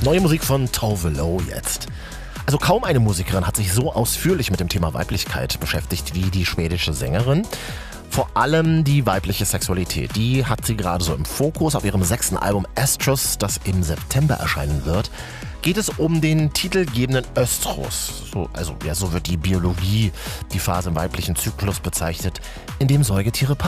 Neue Musik von Tove Lo jetzt. Also kaum eine Musikerin hat sich so ausführlich mit dem Thema Weiblichkeit beschäftigt wie die schwedische Sängerin. Vor allem die weibliche Sexualität, die hat sie gerade so im Fokus. Auf ihrem 6. Album Estrus, das im September erscheinen wird, geht es um den titelgebenden Östrus. So wird die Biologie, die Phase im weiblichen Zyklus bezeichnet, in dem Säugetiere